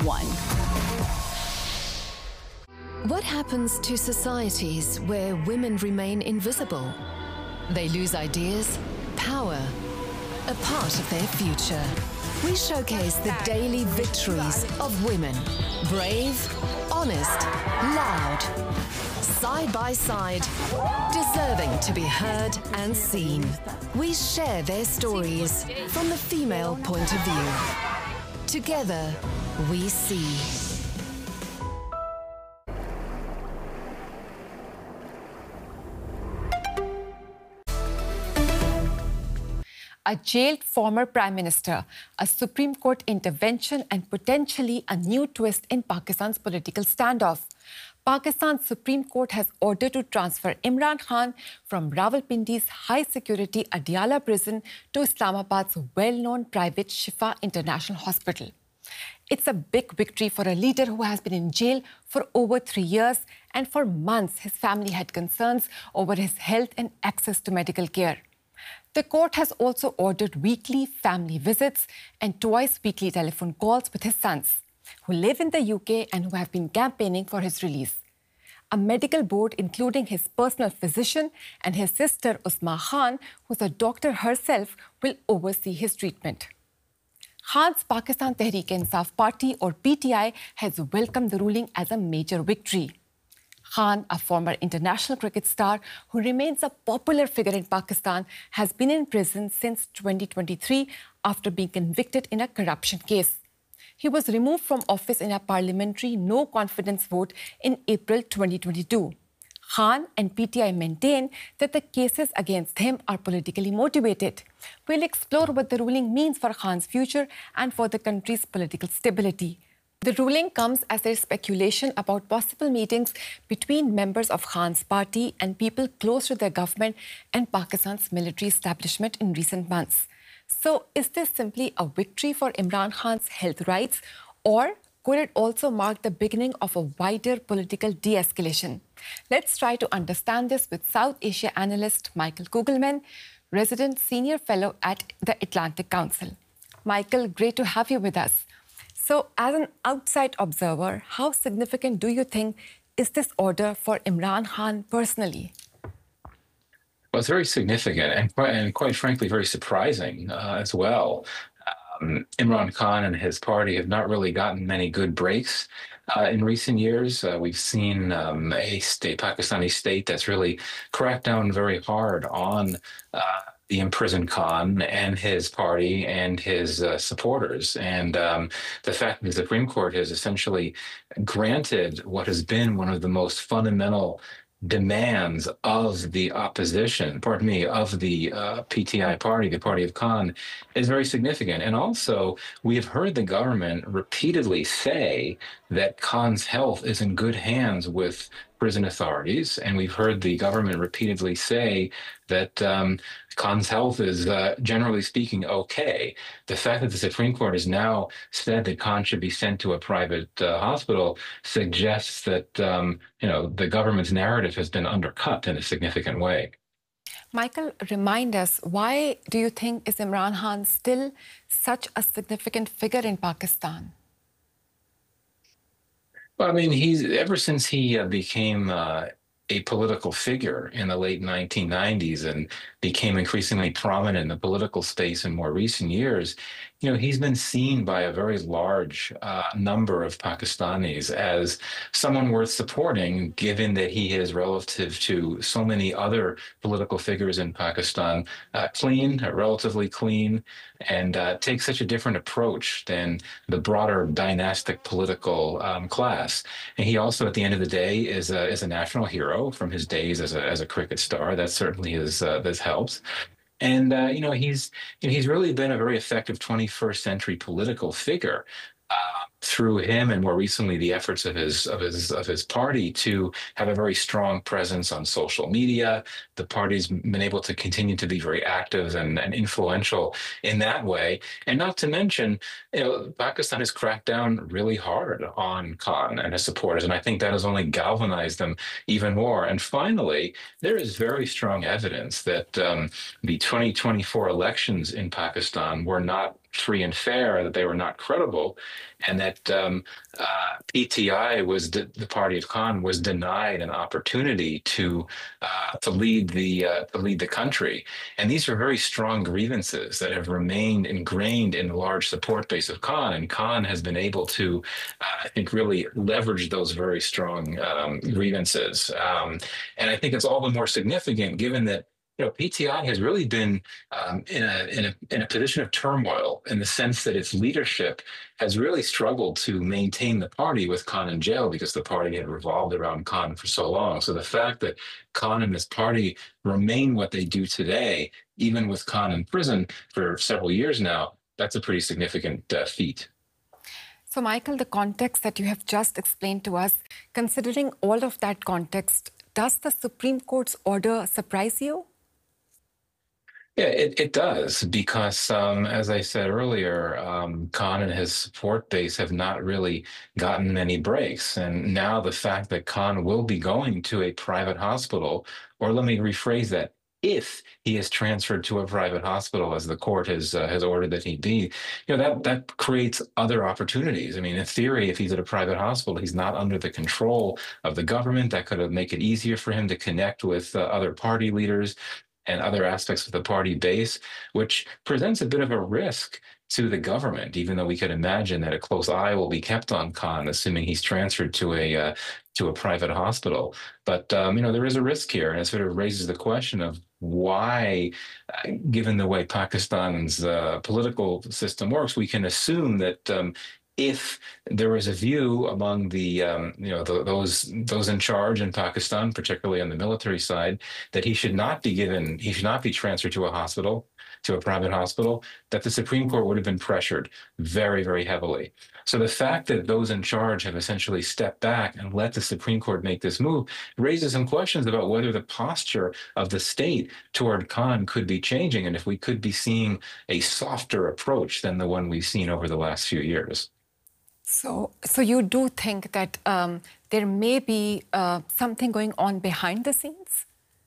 one. What happens to societies where women remain invisible? They lose ideas, power, a part of their future. We showcase the daily victories of women. Brave, honest, loud, side by side, deserving to be heard and seen. We share their stories from the female point of view. Together, we see. A jailed former Prime Minister, a Supreme Court intervention and potentially a new twist in Pakistan's political standoff. Pakistan's Supreme Court has ordered to transfer Imran Khan from Rawalpindi's high-security Adiala prison to Islamabad's well-known private Shifa International Hospital. It's a big victory for a leader who has been in jail for over 3 years, and for months his family had concerns over his health and access to medical care. The court has also ordered weekly family visits and twice-weekly telephone calls with his sons, who live in the UK and who have been campaigning for his release. A medical board, including his personal physician and his sister Usma Khan, who's a doctor herself, will oversee his treatment. Khan's Pakistan Tehreek-e-Insaf Party, or PTI, has welcomed the ruling as a major victory. Khan, a former international cricket star who remains a popular figure in Pakistan, has been in prison since 2023 after being convicted in a corruption case. He was removed from office in a parliamentary no-confidence vote in April 2022. Khan and PTI maintain that the cases against him are politically motivated. We'll explore what the ruling means for Khan's future and for the country's political stability. The ruling comes as there is speculation about possible meetings between members of Khan's party and people close to the government and Pakistan's military establishment in recent months. So, is this simply a victory for Imran Khan's health rights, or could it also mark the beginning of a wider political de-escalation? Let's try to understand this with South Asia analyst Michael Kugelman, resident senior fellow at the Atlantic Council. Michael, great to have you with us. So, as an outside observer, how significant do you think is this order for Imran Khan personally? Well, it's very significant and quite frankly, very surprising as well. Imran Khan and his party have not really gotten many good breaks in recent years. We've seen a Pakistani state that's really cracked down very hard on the imprisoned Khan and his party and his supporters. And the fact that the Supreme Court has essentially granted what has been one of the most fundamental demands of the opposition, of the PTI party, the party of Khan, is very significant. And also, we have heard the government repeatedly say that Khan's health is in good hands with prison authorities. And we've heard the government repeatedly say that Khan's health is, generally speaking, okay. The fact that the Supreme Court has now said that Khan should be sent to a private hospital suggests that, the government's narrative has been undercut in a significant way. Michael, remind us, why do you think is Imran Khan still such a significant figure in Pakistan? Well, I mean, ever since he became a political figure in the late 1990s and became increasingly prominent in the political space in more recent years, he's been seen by a very large number of Pakistanis as someone worth supporting, given that he is, relative to so many other political figures in Pakistan, relatively clean, and takes such a different approach than the broader dynastic political class. And he also, at the end of the day, is a national hero from his days as a cricket star. That certainly this helps. And he's really been a very effective 21st century political figure. Through him and more recently the efforts of his party to have a very strong presence on social media. The party's been able to continue to be very active and influential in that way. And not to mention, Pakistan has cracked down really hard on Khan and his supporters, and I think that has only galvanized them even more. And finally, there is very strong evidence that the 2024 elections in Pakistan were not free and fair, that they were not credible, and that PTI was the party of Khan was denied an opportunity to lead the country. And these are very strong grievances that have remained ingrained in the large support base of Khan. And Khan has been able to, I think, really leverage those very strong grievances. And I think it's all the more significant given that PTI has really been in a position of turmoil in the sense that its leadership has really struggled to maintain the party with Khan in jail because the party had revolved around Khan for so long. So the fact that Khan and his party remain what they do today, even with Khan in prison for several years now, that's a pretty significant feat. So, Michael, the context that you have just explained to us, considering all of that context, does the Supreme Court's order surprise you? Yeah, it does, because as I said earlier, Khan and his support base have not really gotten many breaks. And now the fact that Khan will be going to a private hospital, or let me rephrase that, if he is transferred to a private hospital, as the court has ordered that he be, that creates other opportunities. I mean, in theory, if he's at a private hospital, he's not under the control of the government. That could make it easier for him to connect with other party leaders and other aspects of the party base, which presents a bit of a risk to the government, even though we could imagine that a close eye will be kept on Khan, assuming he's transferred to a private hospital. But there is a risk here, and it sort of raises the question of why, given the way Pakistan's political system works, we can assume that if there is a view among the those in charge in Pakistan, particularly on the military side, that he should not be transferred to a private hospital, that the Supreme Court would have been pressured very, very heavily. So the fact that those in charge have essentially stepped back and let the Supreme Court make this move raises some questions about whether the posture of the state toward Khan could be changing, and if we could be seeing a softer approach than the one we've seen over the last few years. So you do think that there may be something going on behind the scenes?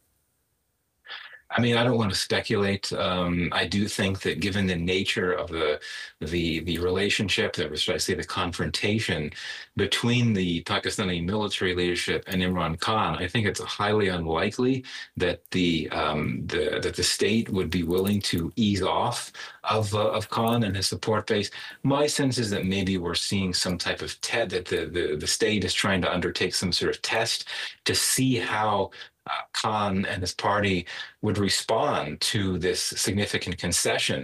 I mean, I don't want to speculate. I do think that given the nature of the relationship, should I say the confrontation between the Pakistani military leadership and Imran Khan, I think it's highly unlikely that the state would be willing to ease off of Khan and his support base. My sense is that maybe we're seeing some type of that the state is trying to undertake some sort of test to see how Khan and his party would respond to this significant concession.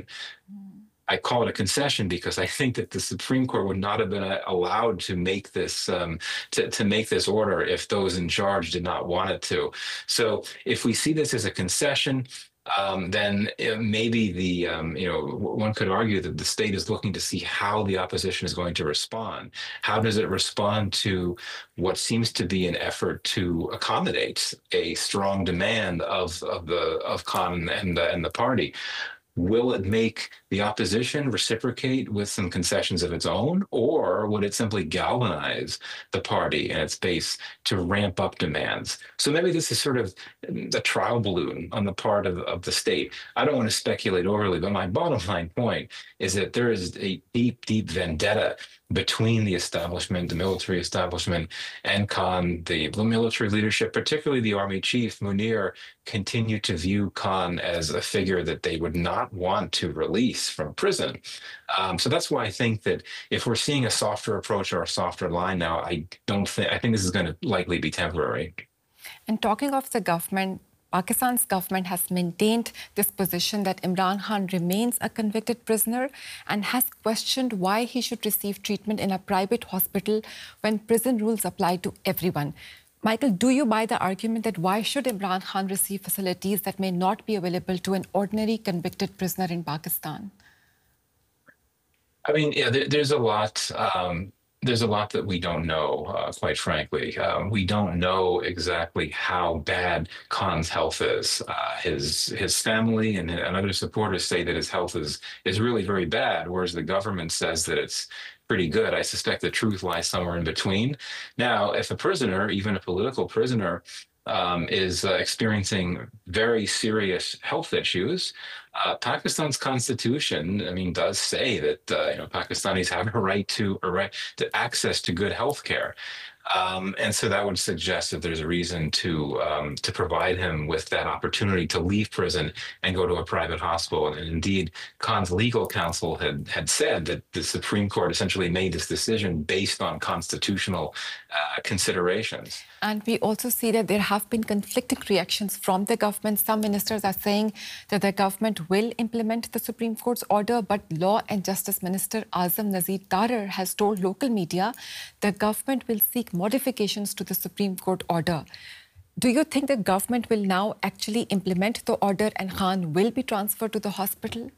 I call it a concession because I think that the Supreme Court would not have been allowed to make this to make this order if those in charge did not want it to. So if we see this as a concession, then maybe one could argue that the state is looking to see how the opposition is going to respond. How does it respond to what seems to be an effort to accommodate a strong demand of Khan and the party? Will it make the opposition reciprocate with some concessions of its own, or would it simply galvanize the party and its base to ramp up demands? So maybe this is sort of a trial balloon on the part of the state. I don't want to speculate overly, but my bottom line point is that there is a deep, deep vendetta between the establishment, the military establishment, and Khan. The military leadership, particularly the army chief, Munir, continue to view Khan as a figure that they would not want to release from prison. So that's why I think that if we're seeing a softer approach or a softer line now, I think this is going to likely be temporary. And talking of the government, Pakistan's government has maintained this position that Imran Khan remains a convicted prisoner and has questioned why he should receive treatment in a private hospital when prison rules apply to everyone. Michael, do you buy the argument that why should Imran Khan receive facilities that may not be available to an ordinary convicted prisoner in Pakistan? I mean, yeah, there's a lot. There's a lot that we don't know, quite frankly. We don't know exactly how bad Khan's health is. His family and other supporters say that his health is really very bad, whereas the government says that it's pretty good. I suspect the truth lies somewhere in between. Now, if a prisoner, even a political prisoner, is experiencing very serious health issues, Pakistan's constitution, I mean, does say that Pakistanis have a right to access to good health care. And so that would suggest that there's a reason to provide him with that opportunity to leave prison and go to a private hospital. And indeed, Khan's legal counsel had said that the Supreme Court essentially made this decision based on constitutional considerations. And we also see that there have been conflicting reactions from the government. Some ministers are saying that the government will implement the Supreme Court's order, but Law and Justice Minister Azam Nazir Tarar has told local media the government will seek modifications to the Supreme Court order. Do you think the government will now actually implement the order and Khan will be transferred to the hospital?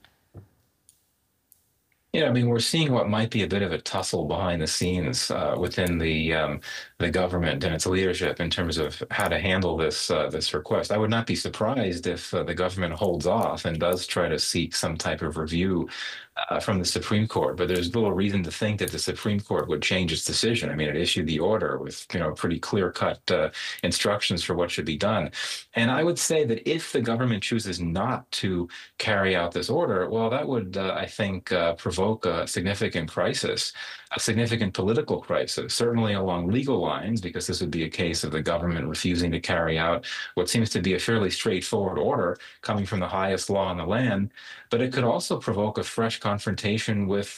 I mean, we're seeing what might be a bit of a tussle behind the scenes within the government and its leadership in terms of how to handle this request. I would not be surprised if the government holds off and does try to seek some type of review from the Supreme Court, but there's little reason to think that the Supreme Court would change its decision. I mean, it issued the order with pretty clear-cut instructions for what should be done. And I would say that if the government chooses not to carry out this order, well, that would, I think, provoke a significant crisis, a significant political crisis, certainly along legal lines, because this would be a case of the government refusing to carry out what seems to be a fairly straightforward order coming from the highest law in the land. But it could also provoke a fresh confrontation with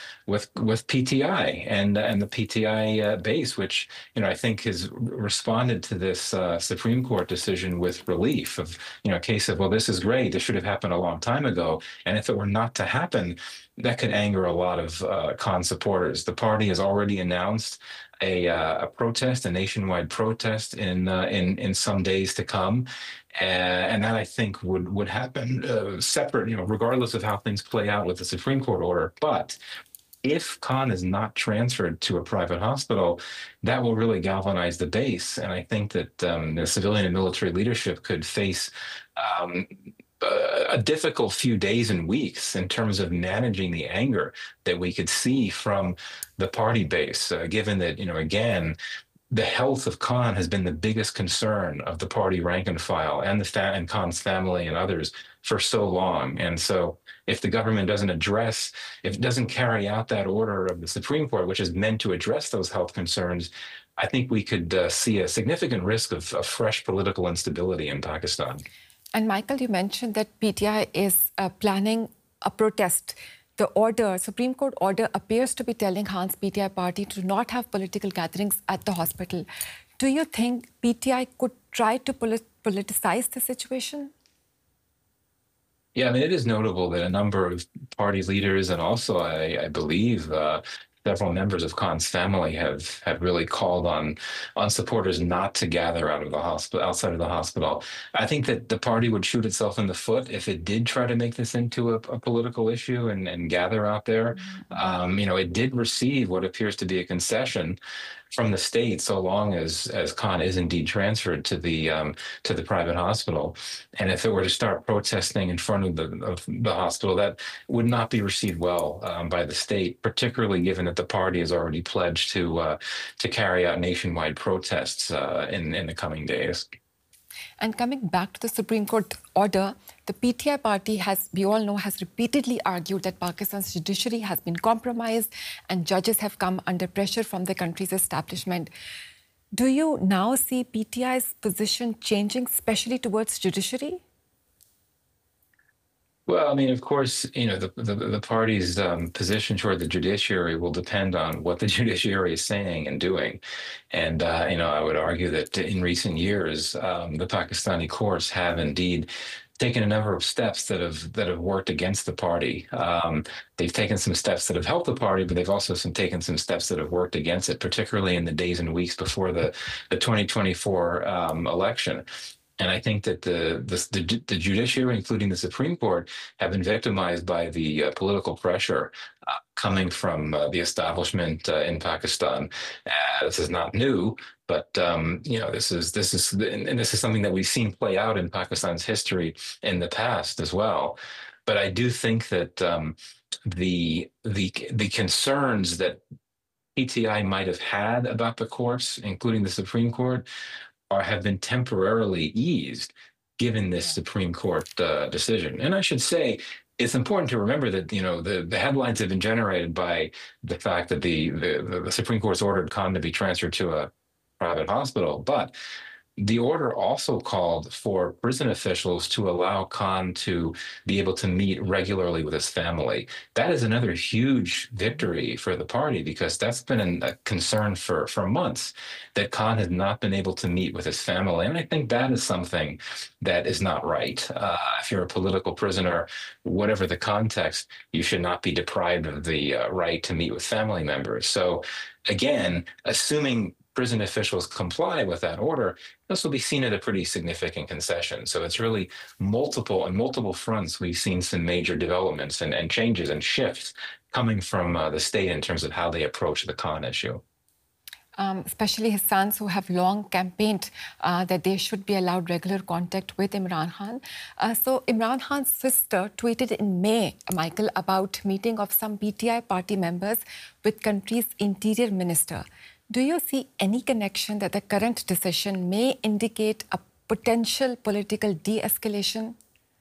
PTI and the PTI base, which I think has responded to this Supreme Court decision with relief of a case of, well, this is great, this should have happened a long time ago, and if it were not to happen, that could anger a lot of Khan supporters. The party has already announced a protest, a nationwide protest in some days to come. And that, I think, would happen separate, regardless of how things play out with the Supreme Court order. But if Khan is not transferred to a private hospital, that will really galvanize the base. And I think that the civilian and military leadership could face a difficult few days and weeks in terms of managing the anger that we could see from the party base, given that, again, the health of Khan has been the biggest concern of the party rank and file and and Khan's family and others for so long. And so if the government if it doesn't carry out that order of the Supreme Court, which is meant to address those health concerns, I think we could see a significant risk of fresh political instability in Pakistan. And Michael, you mentioned that PTI is planning a protest. The Supreme Court order appears to be telling Khan's PTI party to not have political gatherings at the hospital. Do you think PTI could try to politicize the situation? Yeah, I mean, it is notable that a number of party leaders and also, I believe, several members of Khan's family have really called on supporters not to gather outside of the hospital. I think that the party would shoot itself in the foot if it did try to make this into a political issue and gather out there. It did receive what appears to be a concession from the state, so long as Khan is indeed transferred to the private hospital. And if it were to start protesting in front of the hospital, that would not be received well by the state, particularly given that the party has already pledged to carry out nationwide protests in the coming days. And coming back to the Supreme Court order, the PTI party we all know, has repeatedly argued that Pakistan's judiciary has been compromised and judges have come under pressure from the country's establishment. Do you now see PTI's position changing, especially towards judiciary? Well, I mean, of course, the party's position toward the judiciary will depend on what the judiciary is saying and doing. And, I would argue that in recent years, the Pakistani courts have indeed taken a number of steps that have worked against the party. They've taken some steps that have helped the party, but they've also taken some steps that have worked against it, particularly in the days and weeks before the 2024 election. And I think that the judiciary, including the Supreme Court, have been victimized by the political pressure coming from the establishment in Pakistan. This is not new, but this is something that we've seen play out in Pakistan's history in the past as well. But I do think that the concerns that PTI might have had about the courts, including the Supreme Court, have been temporarily eased, given this Supreme Court decision. And I should say, it's important to remember that the headlines have been generated by the fact that the Supreme Court's ordered Khan to be transferred to a private hospital, but the order also called for prison officials to allow Khan to be able to meet regularly with his family. That is another huge victory for the party, because that's been a concern for months, that Khan has not been able to meet with his family. And I think that is something that is not right. If you're a political prisoner, whatever the context, you should not be deprived of the right to meet with family members. So again, assuming prison officials comply with that order, this will be seen as a pretty significant concession. So it's really on multiple fronts, we've seen some major developments and changes and shifts coming from the state in terms of how they approach the Khan issue. Especially his sons, who have long campaigned that they should be allowed regular contact with Imran Khan. So Imran Khan's sister tweeted in May, Michael, about meeting of some PTI party members with country's interior minister. Do you see any connection that the current decision may indicate a potential political de-escalation?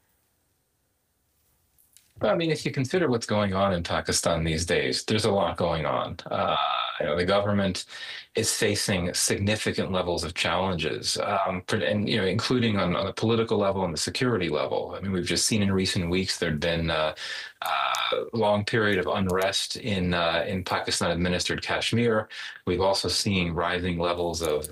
Well, I mean, if you consider what's going on in Pakistan these days, there's a lot going on. The government is facing significant levels of challenges, and including on the political level and the security level. I mean, we've just seen in recent weeks there'd been a long period of unrest in Pakistan-administered Kashmir. We've also seen rising levels of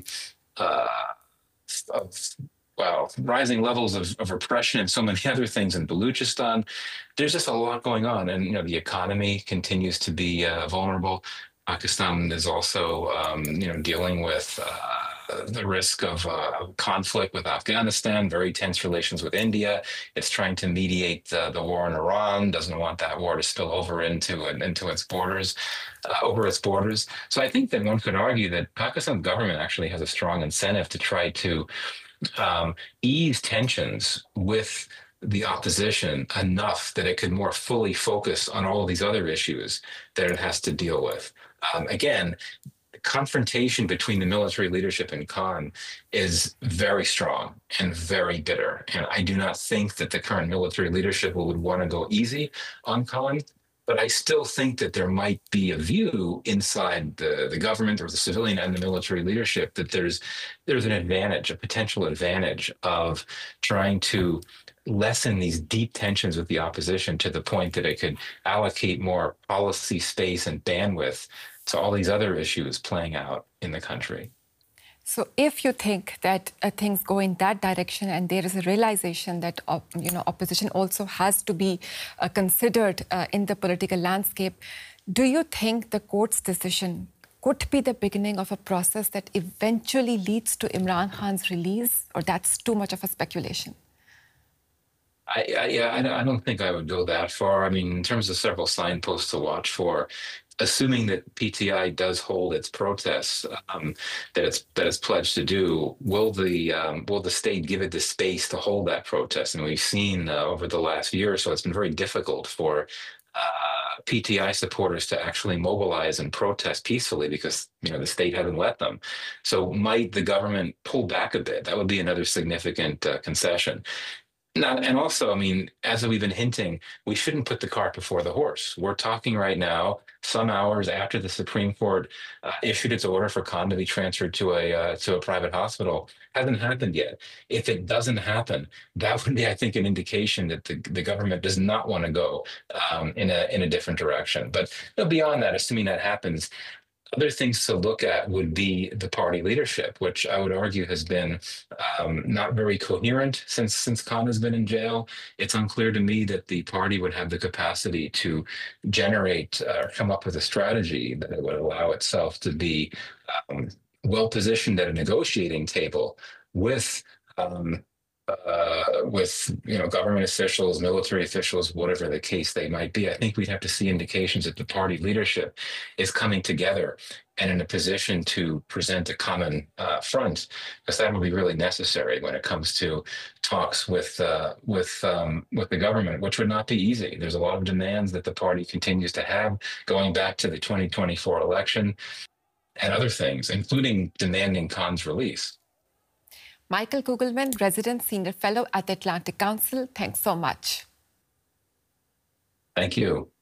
rising levels of repression and so many other things in Baluchistan. There's just a lot going on, and the economy continues to be vulnerable. Pakistan is also, dealing with the risk of conflict with Afghanistan, very tense relations with India. It's trying to mediate the war in Iran, doesn't want that war to spill over into its borders, over its borders. So I think that one could argue that Pakistan's government actually has a strong incentive to try to ease tensions with the opposition enough that it could more fully focus on all of these other issues that it has to deal with. Again, the confrontation between the military leadership and Khan is very strong and very bitter. And I do not think that the current military leadership would want to go easy on Khan. But I still think that there might be a view inside the government or the civilian and the military leadership that there's an advantage, a potential advantage of trying to lessen these deep tensions with the opposition to the point that it could allocate more policy space and bandwidth to all these other issues playing out in the country. So if you think that things go in that direction and there is a realization that opposition also has to be considered in the political landscape, do you think the court's decision could be the beginning of a process that eventually leads to Imran Khan's release, or that's too much of a speculation? I don't think I would go that far. I mean, in terms of several signposts to watch for, assuming that PTI does hold its protests that it's pledged to do, will the state give it the space to hold that protest? And we've seen over the last year or so, it's been very difficult for PTI supporters to actually mobilize and protest peacefully because the state hasn't let them. So might the government pull back a bit? That would be another significant concession. Now, and also, I mean, as we've been hinting, we shouldn't put the cart before the horse. We're talking right now, some hours after the Supreme Court issued its order for Khan to be transferred to a private hospital. Hasn't happened yet. If it doesn't happen, that would be, I think, an indication that the government does not want to go in a different direction. But beyond that, assuming that happens, other things to look at would be the party leadership, which I would argue has been not very coherent since Khan has been in jail. It's unclear to me that the party would have the capacity to generate or come up with a strategy that would allow itself to be well positioned at a negotiating table with government officials, military officials, whatever the case they might be. I think we'd have to see indications that the party leadership is coming together and in a position to present a common front, because that will be really necessary when it comes to talks with the government, which would not be easy. There's a lot of demands that the party continues to have going back to the 2024 election and other things, including demanding Khan's release. Michael Kugelman, Resident Senior Fellow at the Atlantic Council, thanks so much. Thank you.